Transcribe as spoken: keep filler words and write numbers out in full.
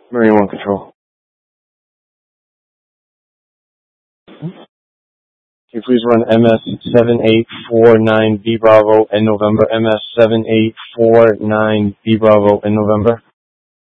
Marine One Control. Can you please run M S seven eight four nine B Bravo in November? M S seven eight four nine B Bravo in November.